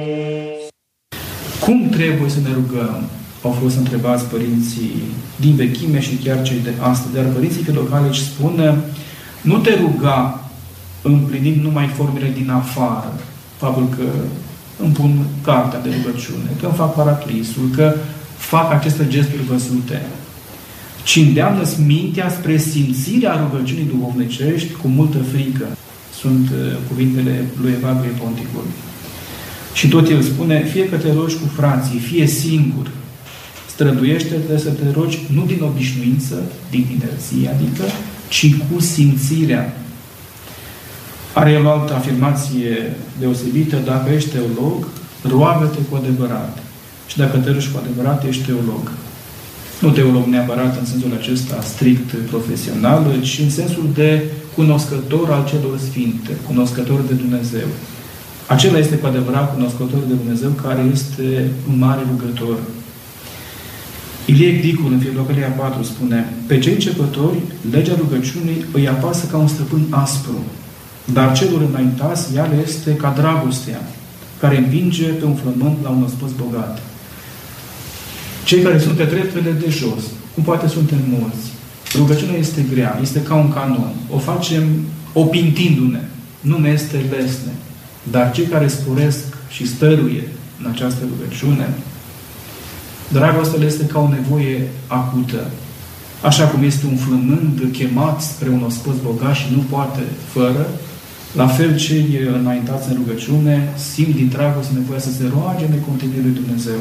Cum trebuie să ne rugăm? Au fost întrebați părinții din vechime și chiar cei de astăzi. Dar părinții filocalici spun: nu te ruga împlinind numai formele din afară. Faptul că îmi pun cartea de rugăciune, că îmi fac paraclisul, că fac aceste gesturi văzute, ci îndeamnă-ți mintea spre simțirea rugăciunii duhovnicești cu multă frică. Sunt cuvintele lui Evagrie Ponticul. Și tot el spune: fie că te rogi cu frații, fie singur, străduiește-te să te rogi nu din obișnuință, din inerție, adică, ci cu simțirea. Are el o altă afirmație deosebită: dacă ești teolog, roagă-te cu adevărat. Și dacă te rogi cu adevărat, ești teolog. Nu teolog neapărat în sensul acesta strict profesional, ci în sensul de cunoscător al celor sfinte, cunoscător de Dumnezeu. Acela este cu adevărat cunoscător de Dumnezeu, care este un mare rugător. Ilie Cdicul, în Filocalia 4, spune: pe cei începători, legea rugăciunii îi apasă ca un stăpân aspru, dar celor înaintați, ea le este ca dragostea, care împinge pe un flământ la un ospăț bogat. Cei care sunt pe treptele de jos, cum poate suntem mulți, rugăciunea este grea, este ca un canon. O facem opintindu-ne, nu ne este lesne. Dar cei care sporesc și stăruie în această rugăciune, dragostea le este ca o nevoie acută. Așa cum este un flămând chemat spre un ospăț bogat și nu poate fără, la fel cei înaintați în rugăciune simt din dragoste nevoia să se roage necontenit lui Dumnezeu.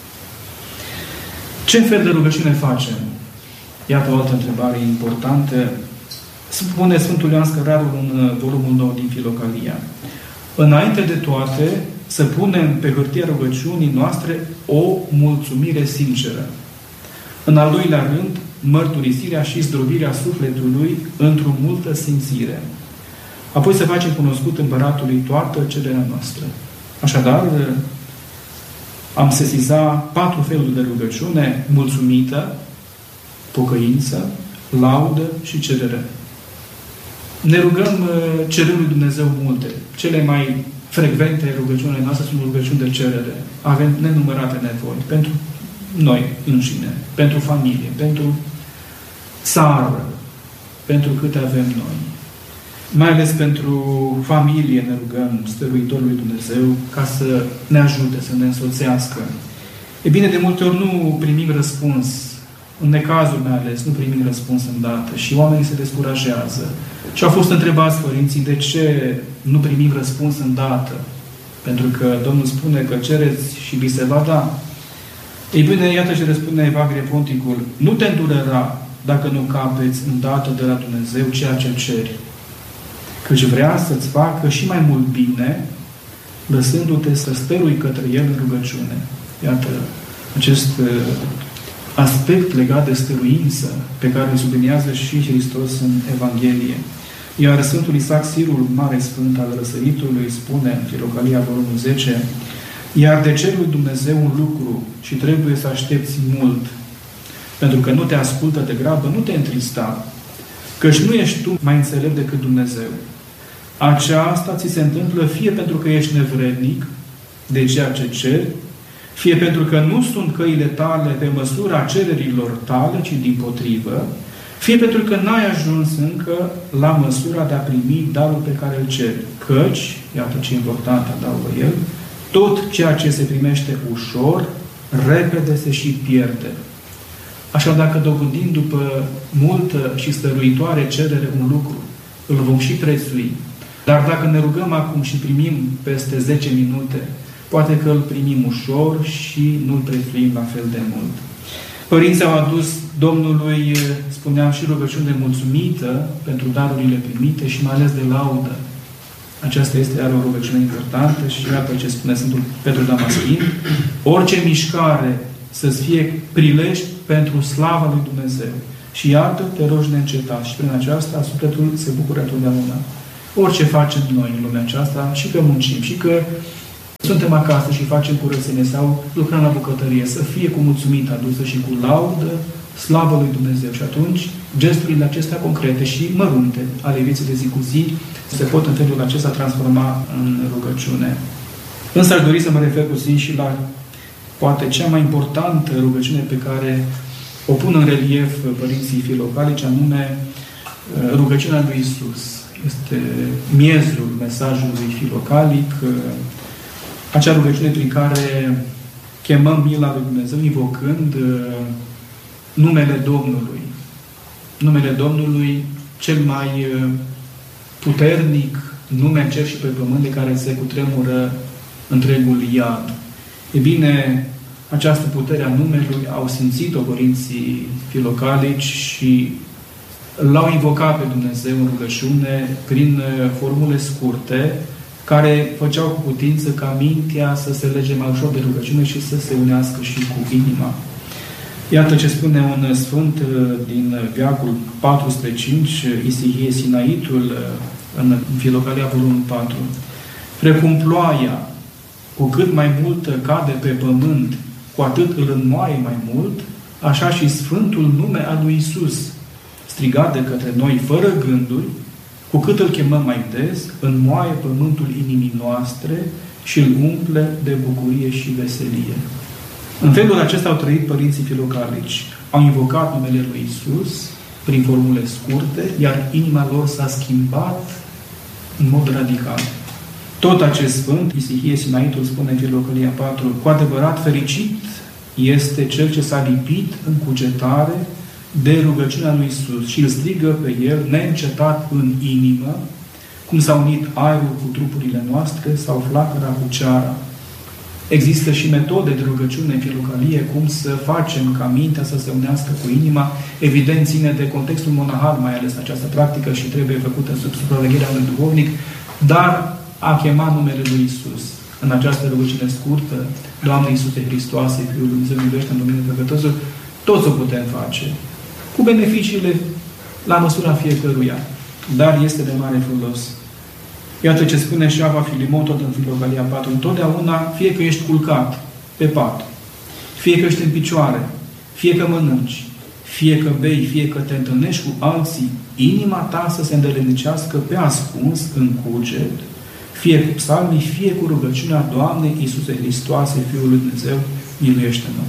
Ce fel de rugăciune facem? Iată o altă întrebare importantă. Spune Sfântul Ioan Scărarul în volumul 9 din Filocalia: înainte de toate, să punem pe hârtia rugăciunii noastre o mulțumire sinceră. În al doilea rând, mărturisirea și zdrobirea sufletului într-o multă simțire. Apoi să facem cunoscut Împăratului toată cererea noastră. Așadar, am sesizat 4 feluri de rugăciune: mulțumită, pocăință, laudă și cerere. Ne rugăm cerând lui Dumnezeu multe. Cele mai frecvente rugăciunile noastre sunt rugăciuni de cerere. Avem nenumărate nevoi pentru noi înșine, pentru familie, pentru țară, pentru câte avem noi. Mai ales pentru familie ne rugăm stăruitorul lui Dumnezeu ca să ne ajute, să ne însoțească. E bine, de multe ori nu primim răspuns. În necazuri mai ales, nu primim răspuns îndată și oamenii se descurajează. Și au fost întrebați părinții: de ce nu primim răspuns îndată? Pentru că Domnul spune că cereți și vi se va da. Ei bine, iată ce răspunde Evagrie Ponticul: nu te îndurera dacă nu capeți îndată de la Dumnezeu ceea ce ceri, căci vrea să-ți facă și mai mult bine, lăsându-te să stărui către El în rugăciune. Iată acest aspect legat de stăruință pe care îl subliniază și Hristos în Evanghelie. Iar Sfântul Isaac Sirul, mare sfânt al răsăritului, spune în Filocalia, volumul 10: iar de cer lui Dumnezeu un lucru și trebuie să aștepți mult, pentru că nu te ascultă de grabă, nu te întrista, căci nu ești tu mai înțelept decât Dumnezeu. Aceasta ți se întâmplă fie pentru că ești nevrednic de ceea ce ceri, fie pentru că nu sunt căile tale pe măsura cererilor tale, ci dimpotrivă, fie pentru că n-ai ajuns încă la măsura de a primi darul pe care îl ceri. Căci, iată ce important adaugă el, tot ceea ce se primește ușor, repede se și pierde. Așa, dacă dobândim după multă și stăruitoare cerere un lucru, îl vom și prețui. Dar dacă ne rugăm acum și primim peste 10 minute, poate că îl primim ușor și nu îl prețuim la fel de mult. Părinții au adus Domnului, spuneam, și rugăciuni de mulțumită pentru darurile primite și mai ales de laudă. Aceasta este iar o rugăciune importantă și iată ce spune Sfântul Petru Damaschin: orice mișcare să-ți fie prilej pentru slava lui Dumnezeu. Și iată, te rogi neîncetat. Și prin aceasta sufletul se bucură întotdeauna. Orice facem noi în lumea aceasta, și că muncim, și că suntem acasă și facem curățenie sau lucrăm la bucătărie, să fie cu mulțumită adusă și cu laudă, slavă lui Dumnezeu. Și atunci, gesturile acestea concrete și mărunte ale vieții de zi cu zi se pot în felul acesta transforma în rugăciune. Însă aș dori să mă refer puțin și la poate cea mai importantă rugăciune pe care o pun în relief părinții filocalici, anume rugăciunea lui Iisus. Este miezul mesajului filocalic, acea rugăciune prin care chemăm mila lui Dumnezeu invocând numele Domnului. Numele Domnului cel mai puternic nume în cer și pe pământ, de care se cutremură întregul iad. E bine, această putere a numelui au simțit-o părinții filocalici și l-au invocat pe Dumnezeu în rugăciune prin formule scurte, care făceau cu putință ca mintea să se lege mai ușor de rugăciune și să se unească și cu inima. Iată ce spune un sfânt din veacul 405, Isihie Sinaitul, în Filocalia, volumul 4. Precum ploaia, cu cât mai mult cade pe pământ, cu atât îl înmoaie mai mult, așa și Sfântul nume al lui Iisus, strigat de către noi fără gânduri, cu cât îl chemăm mai des, înmoaie pământul inimii noastre și îl umple de bucurie și veselie. În felul acesta au trăit părinții filocalici. Au invocat numele lui Iisus prin formule scurte, iar inima lor s-a schimbat în mod radical. Tot acest sfânt, Isihie Sinaitul, spune în Filocalia 4, cu adevărat fericit este cel ce s-a lipit în cugetare de rugăciunea lui Iisus și îl strigă pe el neîncetat în inimă, cum s-a unit aerul cu trupurile noastre sau flacăra cu ceara. Există și metode de rugăciune în filocalie, cum să facem ca mintea să se unească cu inima. Evident, ține de contextul monahal, mai ales această practică, și trebuie făcută sub supravegherea unui duhovnic, dar a chema numele lui Iisus în această rugăciune scurtă, Doamne Iisuse Hristoase, Fiul lui Dumnezeu, iubește în domeniul păcătosul, toți o putem face, cu beneficiile la măsura fiecăruia, dar este de mare folos. Iată ce spune și Ava Filimon, tot în Filocalia 4, întotdeauna, fie că ești culcat pe pat, fie că ești în picioare, fie că mănânci, fie că bei, fie că te întâlnești cu alții, inima ta să se îndelenicească pe ascuns, în cuget, fie cu psalmii, fie cu rugăciunea Doamnei Iisuse Hristoase, Fiul lui Dumnezeu, miluiește-mă.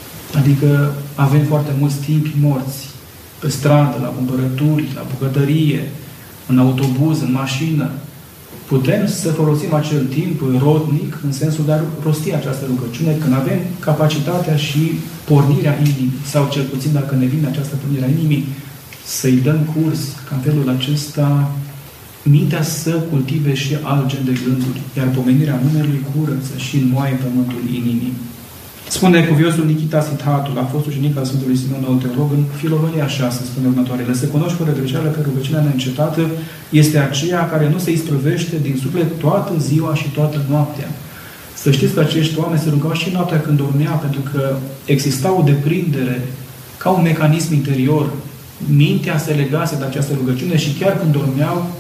Adică avem foarte mulți timpi morți pe stradă, la cumpărături, la bucătărie, în autobuz, în mașină. Putem să folosim acel timp rodnic în sensul de a rosti această rugăciune când avem capacitatea și pornirea inimii, sau cel puțin dacă ne vine această pornire a inimii, să-i dăm curs, ca în felul acesta mintea să cultive și alt gen de gânduri, iar pomenirea numelui curăță și înmoaie pământul inimii. Spune cuviosul Nikita Sithatul, a fost ucenic al Sfântului Simeon al Teolog, în Filocalia 6, spune următoarele: să cunoști fără greșeală că rugăciunea neîncetată este aceea care nu se isprăvește din suflet toată ziua și toată noaptea. Să știți că acești oameni se rugau și noaptea când dormea, pentru că exista o deprindere, ca un mecanism interior. Mintea se legase de această rugăciune și chiar când dormeau,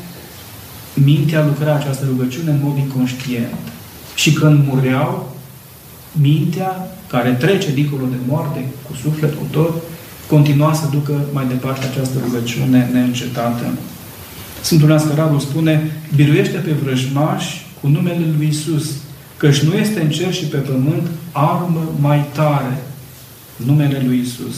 mintea lucra această rugăciune în mod inconștient. Și când mureau, mintea, care trece dincolo de moarte, cu suflet, cu tot, continua să ducă mai departe această rugăciune neîncetată. Sfântul Ioan Scărarul spune: biruiește pe vrăjmași cu numele lui Iisus, căci nu este în cer și pe pământ armă mai tare. Numele lui Iisus.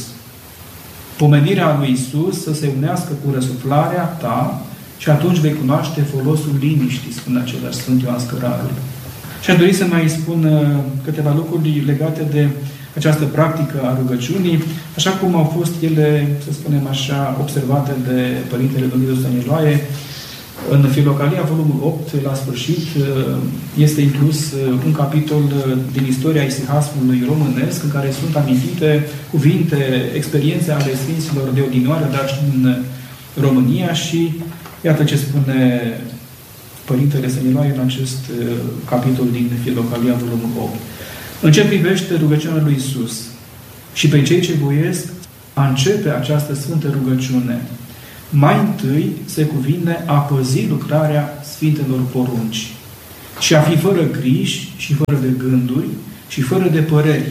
Pomenirea lui Iisus să se unească cu răsuflarea ta și atunci vei cunoaște folosul liniștii, spune același Sfânt Ioan Scărarul. Și aș dori să mai spun câteva lucruri legate de această practică a rugăciunii, așa cum au fost ele, să spunem așa, observate de Părintele Dumitru Stăniloae. În Filocalia, volumul 8, la sfârșit, este inclus un capitol din istoria isihasmului românesc, în care sunt amintite cuvinte, experiențe ale Sfinților de odinioară, dar și în România, și iată ce spune Părintele Stăniloae în acest capitol din Filocalia, volumul 8. În ce privește rugăciunea lui Iisus și pe cei ce voiesc a începe această sfântă rugăciune, mai întâi se cuvine a păzi lucrarea Sfintelor Porunci și a fi fără griji și fără de gânduri și fără de păreri.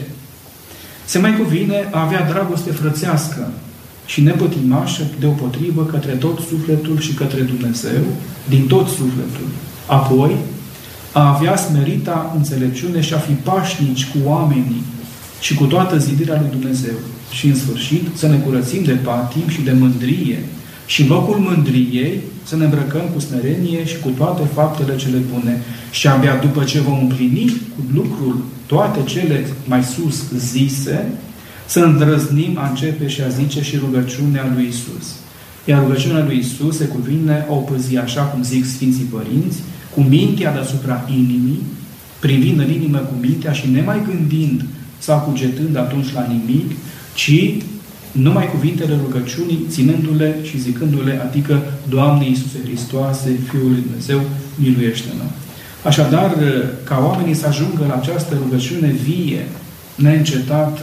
Se mai cuvine a avea dragoste frățească și nepătimașă deopotrivă către tot sufletul și către Dumnezeu, din tot sufletul. Apoi, a avea smerita înțelepciune și a fi pașnici cu oamenii și cu toată zidirea lui Dumnezeu. Și în sfârșit să ne curățim de patim și de mândrie și în locul mândriei să ne îmbrăcăm cu smerenie și cu toate faptele cele bune. Și abia după ce vom împlini cu lucrul toate cele mai sus zise, să îndrăznim a începe și a zice și rugăciunea lui Iisus. Iar rugăciunea lui Iisus se cuvine a o păzi, așa cum zic Sfinții Părinți, cu mintea deasupra inimii, privind în inimă cu mintea și nemai gândind sau cugetând atunci la nimic, ci numai cuvintele rugăciunii, ținându-le și zicându-le, adică Doamne Iisuse Hristoase, Fiul lui Dumnezeu, miluiește-ne. Așadar, ca oamenii să ajungă la această rugăciune vie, neîncetată,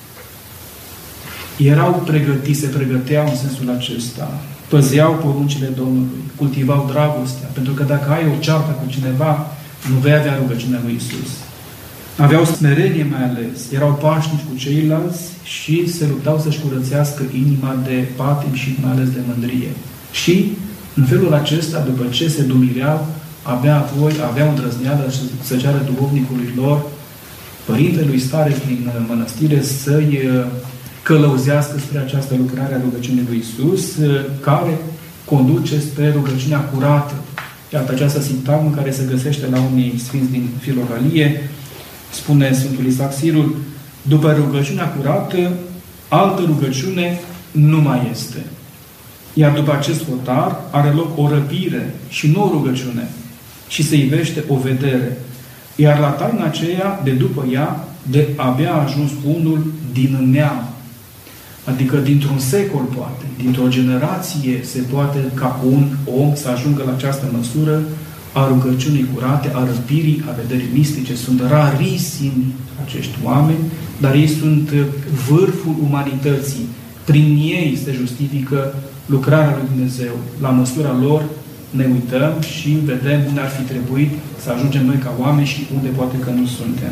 erau pregătiți, se pregăteau în sensul acesta, păzeau poruncile Domnului, cultivau dragostea, pentru că dacă ai o ceartă cu cineva, nu vei avea rugăciunea lui Iisus. Aveau smerenie mai ales, erau pașnici cu ceilalți și se luptau să-și curățească inima de patim și mai ales de mândrie. Și, în felul acesta, după ce se dumireau, aveau îndrăzneală să ceară duhovnicului lor, părintelui stare din mănăstire, să-i călăuzească spre această lucrare a rugăciunii lui Iisus, care conduce spre rugăciunea curată. Iată această sintagmă care se găsește la unii sfinți din Filocalie, spune Sfântul Isaac Sirul, după rugăciunea curată, altă rugăciune nu mai este. Iar după acest hotar are loc o răpire și nu o rugăciune, și se ivește o vedere. Iar la taina aceea, de după ea, de abia a ajuns unul din neam. Adică dintr-un secol poate, dintr-o generație se poate ca un om să ajungă la această măsură a rugăciunii curate, a răpirii, a vederii mistice. Sunt rarisimi acești oameni, dar ei sunt vârful umanității. Prin ei se justifică lucrarea lui Dumnezeu. La măsura lor ne uităm și vedem unde ar fi trebuit să ajungem noi ca oameni și unde poate că nu suntem.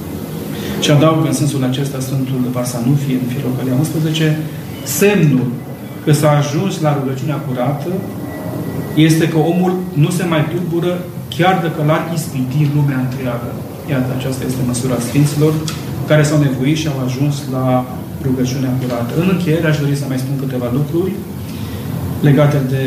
Și adaugă în sensul acesta Sfântul Varsanufie în Filocalia 11, semnul că s-a ajuns la rugăciunea curată este că omul nu se mai tulbură chiar dacă l-ar ispiti lumea întreagă. Iată, aceasta este măsura Sfinților care s-au nevoit și au ajuns la rugăciunea curată. În încheiere aș dori să mai spun câteva lucruri legate de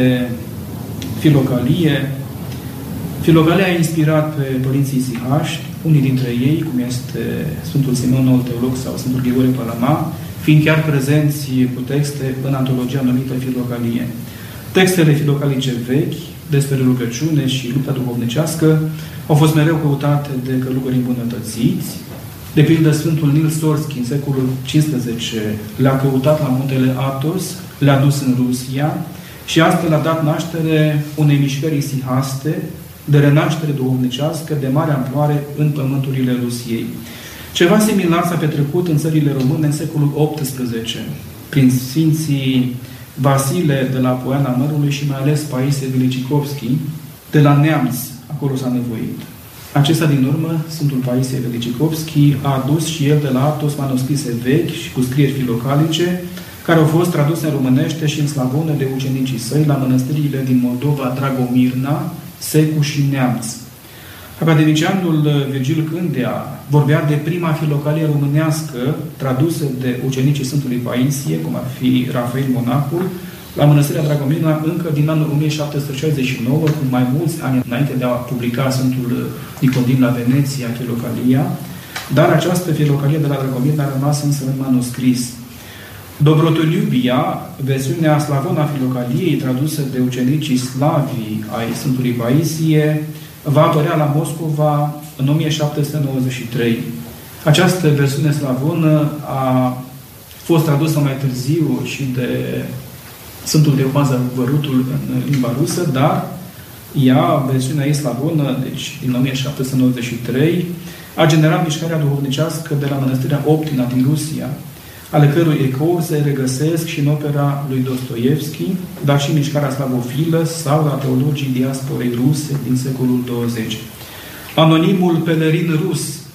Filocalie. Filocalia a inspirat pe părinții isihași, unii dintre ei, cum este Sfântul Simeon Noul Teolog sau Sfântul Grigore Palama, fiind chiar prezenți cu texte în antologia numită Filocalie. Textele filocalice vechi, despre rugăciune și lupta duhovnicească, au fost mereu căutate de călugări îmbunătățiți. De pildă, Sfântul Nil Sorski, în secolul XV, le-a căutat la muntele Athos, le-a dus în Rusia și astfel a dat naștere unei mișcări isihaste de renaștere duhovnicească de mare amploare în pământurile Rusiei. Ceva similar s-a petrecut în țările române în secolul XVIII, prin Sfinții Vasile de la Poiana Mărului și mai ales Paisie Velicicovski de la Neamț, acolo s-a nevoit. Acesta din urmă, Sfântul Paisie Velicicovski, a adus și el de la Athos manuscrise vechi și cu scrieri filocalice, care au fost traduse în românește și în slavonă de ucenicii săi la mănăstirile din Moldova, Dragomirna, Secu și Neamț. Academicianul Virgil Cândea vorbea de prima filocalie românească tradusă de ucenicii Sfântului Paisie, cum ar fi Rafael Monacul, la mănăstirea Dragomirna încă din anul 1769, cu mai mulți ani înainte de a publica Sfântul Nicodim la Veneția, Filocalia, dar această filocalie de la Dragomirna a rămas însă în manuscris. Dobrotoliubia, versiunea slavonă a Filocaliei, tradusă de ucenicii slavii ai Sfântului Paisie, va apărea la Moscova în 1793. Această versiune slavonă a fost tradusă mai târziu și de Sfântul Teobaza Vărutul în limba rusă, dar ea, versiunea ei slavonă, deci din 1793, a generat mișcarea duhovnicească de la mănăstirea Optina din Rusia, ale cărui ecouri se regăsesc și în opera lui Dostoevski, dar și mișcarea slavofilă sau la teologii diasporei ruse din secolul 20. Anonimul pelerin rus